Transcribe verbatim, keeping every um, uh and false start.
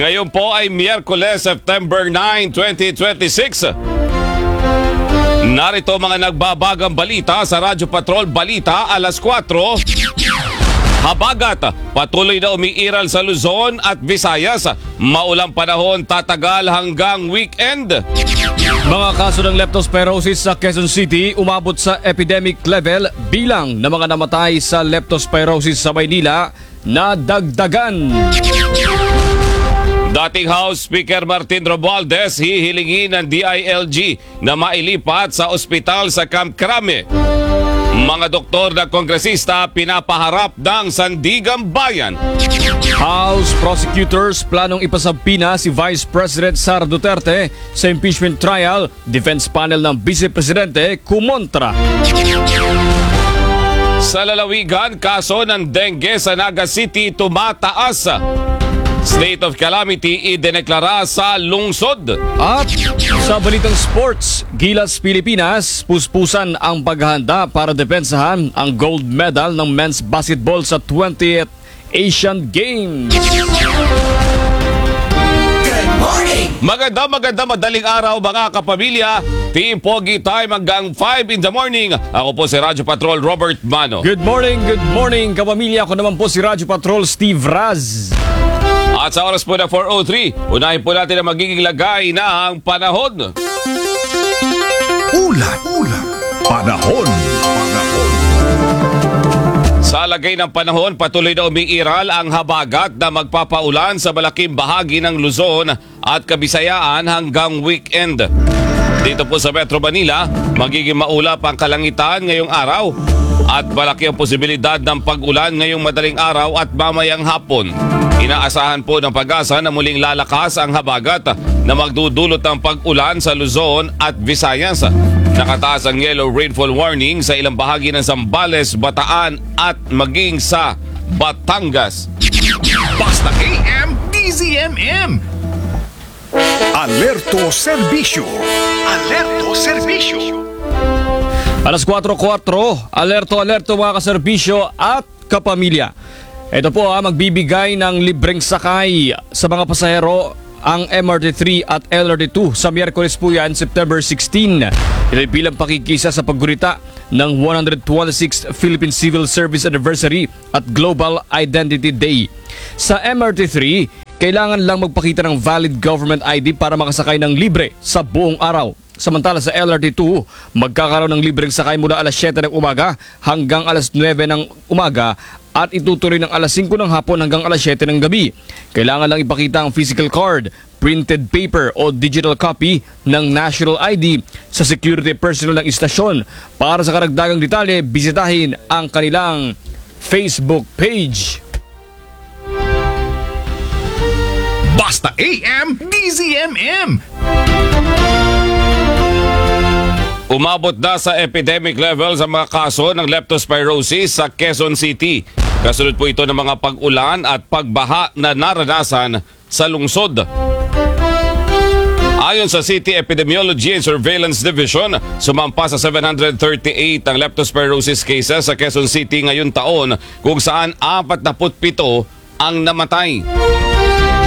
Ngayon po ay Miyerkules, September nine, twenty twenty-six. Narito mga nagbabagang balita sa Radyo Patrol Balita alas kwatro. Habagat, patuloy na umiiral sa Luzon at Visayas. Maulang panahon tatagal hanggang weekend. Mga kaso ng leptospirosis sa Quezon City umabot sa epidemic level, bilang ng mga namatay sa leptospirosis sa Maynila na dagdagan. Dating House Speaker Martin Romualdez hihilingin ng D I L G na mailipat sa ospital sa Camp Crame. Mga doktor na kongresista pinapaharap ng Sandigang Bayan. House prosecutors planong ipasabpina si Vice President Sara Duterte sa impeachment trial. Defense panel ng Vice Presidente kumontra. Sa lalawigan, kaso ng dengue sa Naga City tumataas. State of calamity idineklara sa lungsod. At sa balitang sports, Gilas Pilipinas puspusan ang paghahanda para depensahan ang gold medal ng men's basketball sa twentieth Asian Games. Maganda, maganda, madaling araw mga kapamilya. Team Pogi Time hanggang five in the morning. Ako po si Radyo Patrol Robert Mano. Good morning, good morning kapamilya. Ako naman po si Radyo Patrol Steve Raz. At sa oras po na four oh three, unahin po natin ang magiging lagay ng panahon. Ulan, ulan, panahon, panahon. Sa lagay ng panahon, patuloy na umiiral ang habagat na magpapaulan sa malaking bahagi ng Luzon at Kabisayaan hanggang weekend. Dito po sa Metro Manila, magiging maulap ang kalangitan ngayong araw at malaki ang posibilidad ng pag-ulan ngayong madaling araw at mamayang hapon. Inaasahan po ng Pag-asa na muling lalakas ang habagat na magdudulot ng pag-ulan sa Luzon at Visayas. Nakataas ang yellow rainfall warning sa ilang bahagi ng Zambales, Bataan at maging sa Batangas. Basta A M D Z M M. Alerto Serbisyo. Alerto Serbisyo. Alas kwatro kwatro, alerto, alerto mga kaserbisyo at kapamilya. Ito po ha, magbibigay ng libreng sakay sa mga pasahero ang M R T three at L R T two sa Miyerkules po yan, September sixteen. Ito ay bilang pakikisa sa paggunita ng one hundred twenty-sixth Philippine Civil Service Anniversary at Global Identity Day. Sa M R T three, kailangan lang magpakita ng valid government I D para makasakay ng libre sa buong araw. Samantala sa L R T two, magkakaroon ng libreng sakay mula alas siyete ng umaga hanggang alas nuwebe ng umaga at itutuloy ng alas singko ng hapon hanggang alas siyete ng gabi. Kailangan lang ipakita ang physical card, printed paper o digital copy ng national I D sa security personnel ng istasyon. Para sa karagdagang detalye, bisitahin ang kanilang Facebook page. Basta A M D Z M M. Umabot na sa epidemic level sa mga kaso ng leptospirosis sa Quezon City. Kasunod po ito ng mga pag-ulan at pagbaha na naranasan sa lungsod. Ayon sa City Epidemiology and Surveillance Division, sumampa sa seven hundred thirty-eight ang leptospirosis cases sa Quezon City ngayong taon, kung saan forty-seven ang namatay.